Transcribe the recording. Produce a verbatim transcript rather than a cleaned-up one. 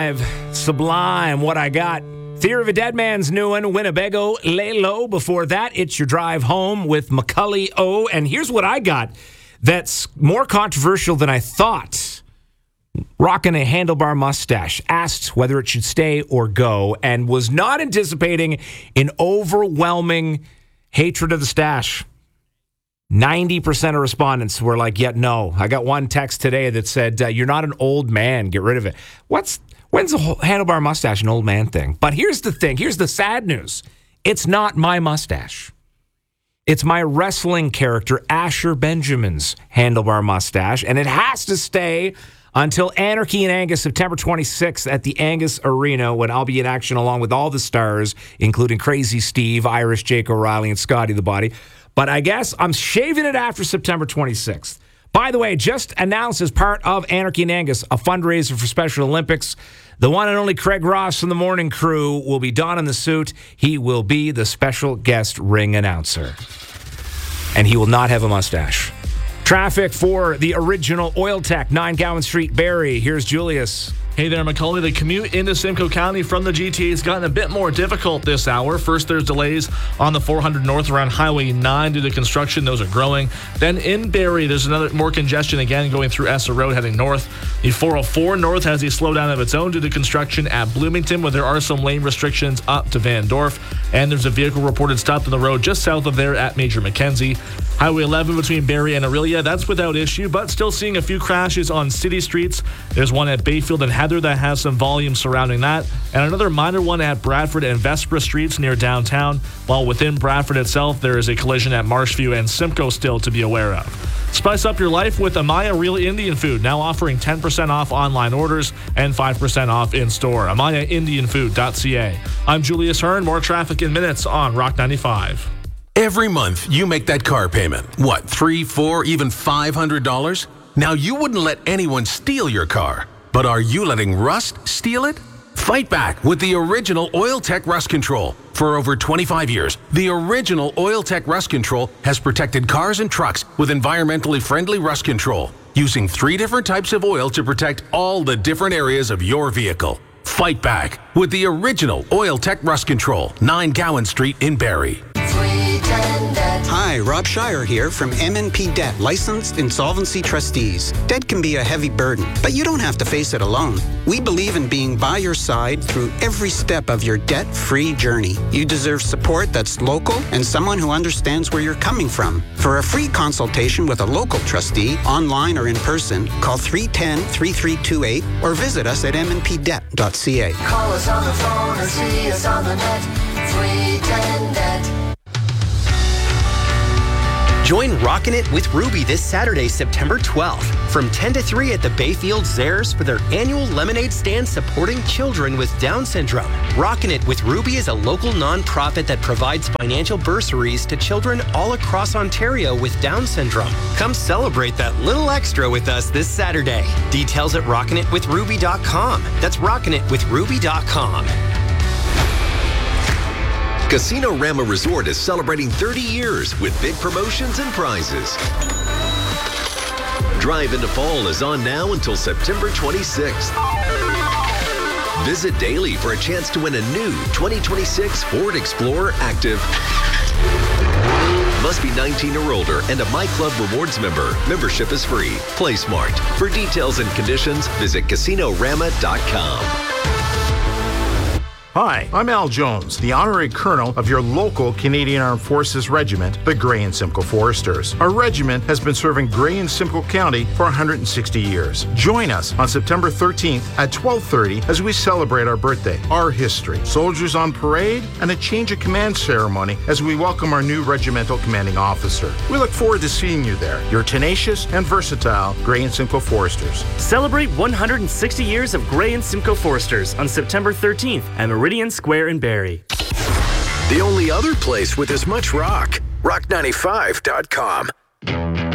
Drive, Sublime, What I Got. Theory of a Dead Man's new one, Winnebago, Lay Low. Before that, It's Your Drive Home with Macaulay O. And here's what I got that's more controversial than I thought. Rocking a handlebar mustache, asked whether it should stay or go, and was not anticipating an overwhelming hatred of the stash. ninety percent of respondents were like, yeah, no. I got one text today that said, uh, you're not an old man. Get rid of it. What's When's the whole handlebar mustache an old man thing? But here's the thing. Here's the sad news. It's not my mustache. It's my wrestling character, Asher Benjamin's handlebar mustache, and it has to stay until Anarchy in Angus, September twenty-sixth at the Angus Arena, when I'll be in action along with all the stars, including Crazy Steve, Irish Jake O'Reilly, and Scotty the Body. But I guess I'm shaving it after September twenty-sixth. By the way, just announced as part of Anarchy in Angus, a fundraiser for Special Olympics. The one and only Craig Ross from the morning crew will be donning the suit. He will be the special guest ring announcer. And he will not have a mustache. Traffic for the original Oil Tech, nine Gowan Street, Barrie. Here's Julius. Hey there, Macaulay. The commute into Simcoe County from the G T A has gotten a bit more difficult this hour. First, there's delays on the four hundred North around Highway nine due to construction. Those are growing. Then in Barrie, there's another more congestion again going through Essa Road heading north. The four oh four North has a slowdown of its own due to construction at Bloomington, where there are some lane restrictions up to Van Dorf. And there's a vehicle reported stopped on the road just south of there at Major Mackenzie. Highway eleven between Barrie and Aurelia, that's without issue, but still seeing a few crashes on city streets. There's one at Bayfield and Heather that has some volume surrounding that, and another minor one at Bradford and Vespra Streets near downtown, while within Bradford itself, there is a collision at Marshview and Simcoe still to be aware of. Spice up your life with Amaya Real Indian Food, now offering ten percent off online orders and five percent off in-store. Amaya Indian Food dot C A. I'm Julius Hearn. More traffic in minutes on Rock ninety-five. Every month, you make that car payment. What, three, four, even five hundred dollars? Now, you wouldn't let anyone steal your car, but are you letting rust steal it? Fight back with the original Oil Tech Rust Control. For over twenty-five years, the original Oil Tech Rust Control has protected cars and trucks with environmentally friendly rust control, using three different types of oil to protect all the different areas of your vehicle. Fight back with the original Oil Tech Rust Control, nine Gowan Street in Barrie. Hi, Rob Shire here from M and P Debt, licensed insolvency trustees. Debt can be a heavy burden, but you don't have to face it alone. We believe in being by your side through every step of your debt-free journey. You deserve support that's local and someone who understands where you're coming from. For a free consultation with a local trustee, online or in person, call three one zero, three three two eight or visit us at m n p debt dot c a. Call us on the phone or see us on the net. three ten debt. Join Rockin' It with Ruby this Saturday, September twelfth, from ten to three at the Bayfield Zares for their annual lemonade stand supporting children with Down syndrome. Rockin' It with Ruby is a local nonprofit that provides financial bursaries to children all across Ontario with Down syndrome. Come celebrate that little extra with us this Saturday. Details at rockin it with ruby dot com. That's rockin it with ruby dot com. Casino Rama Resort is celebrating thirty years with big promotions and prizes. Drive into Fall is on now until September twenty-sixth. Visit daily for a chance to win a new twenty twenty-six Ford Explorer Active. Must be nineteen or older and a My Club Rewards member. Membership is free. Play smart. For details and conditions, visit casino rama dot com. Hi, I'm Al Jones, the honorary colonel of your local Canadian Armed Forces regiment, the Grey and Simcoe Foresters. Our regiment has been serving Grey and Simcoe County for one hundred sixty years. Join us on September thirteenth at twelve thirty as we celebrate our birthday, our history, soldiers on parade, and a change of command ceremony as we welcome our new regimental commanding officer. We look forward to seeing you there, your tenacious and versatile Grey and Simcoe Foresters. Celebrate one hundred sixty years of Grey and Simcoe Foresters on September thirteenth at Meridian Square in Barrie. The only other place with as much rock, rock ninety-five dot com.